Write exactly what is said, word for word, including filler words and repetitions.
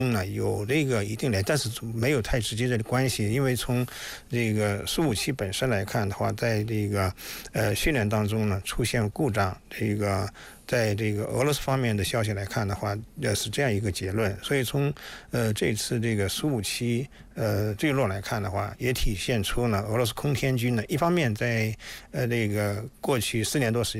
呢有这个一定的，但是没有太直接的关系，因为从这个苏五七本身来看的话，在这个呃训练当中呢出现故障，这个在这个俄罗斯方面的消息来看的话，呃是这样一个结论。所以从呃这次这个苏五七呃坠落来看的话，也体现出呢俄罗斯空天军呢一方面在呃这个过去四年多时间。